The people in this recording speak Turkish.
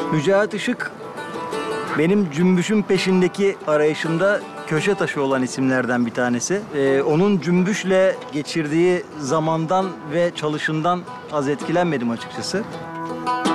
Mücahit Işık benim Cümbüş'ün peşindeki arayışımda köşe taşı olan isimlerden bir tanesi. Onun Cümbüş'le geçirdiği zamandan ve çalışından az etkilenmedim açıkçası.